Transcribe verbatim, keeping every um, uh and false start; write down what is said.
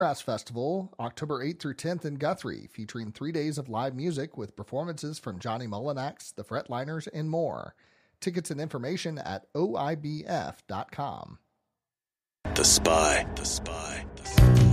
Brass Festival, October eighth through tenth in Guthrie, featuring three days of live music with performances from Johnny Mullinax, the Fretliners, and more. Tickets and information at O I B F dot com. The Spy. The Spy. The Spy.